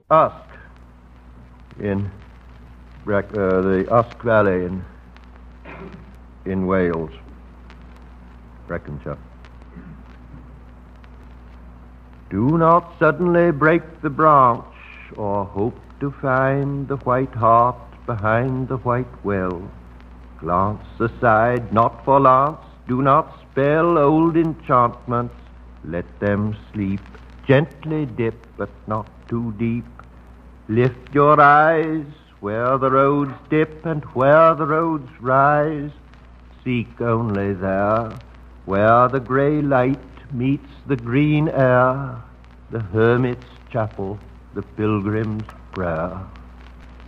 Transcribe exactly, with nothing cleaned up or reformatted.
Usk in uh, the Usk Valley in in Wales, Breconshire. Do not suddenly break the branch, or hope to find the white hart behind the white well. Glance aside, not for lance, do not spell old enchantments, let them sleep. Gently dip, but not too deep. Lift your eyes where the roads dip and where the roads rise. Seek only there, where the grey light meets the green air, the hermit's chapel, the pilgrim's prayer.